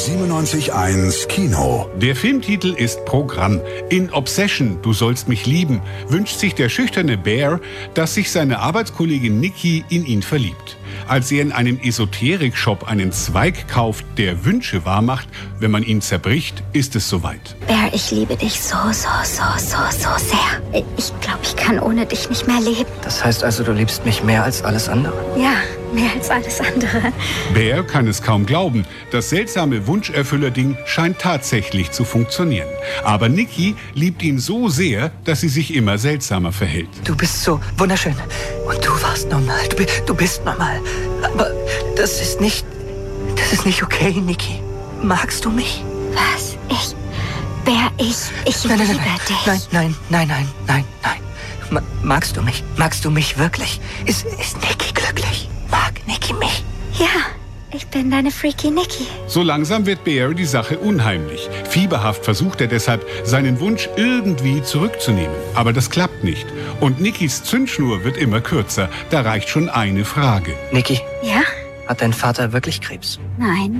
97.1 Kino. Der Filmtitel ist Programm. In Obsession, du sollst mich lieben, wünscht sich der schüchterne Bear, dass sich seine Arbeitskollegin Nikki in ihn verliebt. Als er in einem Esoterik-Shop einen Zweig kauft, der Wünsche wahrmacht, wenn man ihn zerbricht, ist es soweit. Bear, ich liebe dich so sehr. Ich glaube, ich kann ohne dich nicht mehr leben. Das heißt also, du liebst mich mehr als alles andere? Ja, mehr als alles andere. Bear kann es kaum glauben. Das seltsame Wunscherfüller-Ding scheint tatsächlich zu funktionieren. Aber Nikki liebt ihn so sehr, dass sie sich immer seltsamer verhält. Du bist so wunderschön. Und du warst normal. Du bist normal. Aber das ist nicht okay, Nikki. Magst du mich? Was? Bear, ich liebe dich. Nein. Magst du mich? Magst du mich wirklich? Ist Nikki glücklich? Mag Nikki mich? Ja, ich bin deine freaky Nikki. So langsam wird Bear die Sache unheimlich. Fieberhaft versucht er deshalb, seinen Wunsch irgendwie zurückzunehmen. Aber das klappt nicht. Und Nickys Zündschnur wird immer kürzer. Da reicht schon eine Frage. Nikki? Ja? Hat dein Vater wirklich Krebs? Nein.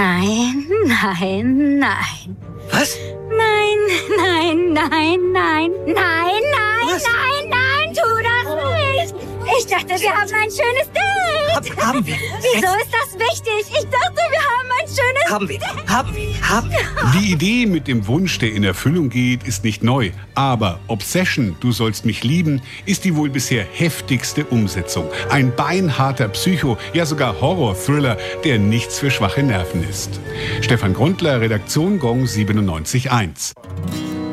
Was? Nein, tu das nicht. Ich dachte, wir haben ein schönes Date. Haben wir. Wieso ist das wichtig? Ich dachte, wir haben ein schönes Haben wir. Die Idee mit dem Wunsch, der in Erfüllung geht, ist nicht neu. Aber Obsession, du sollst mich lieben, ist die wohl bisher heftigste Umsetzung. Ein beinharter Psycho, ja sogar Horror-Thriller, der nichts für schwache Nerven ist. Stefan Grundler, Redaktion Gong 97.1.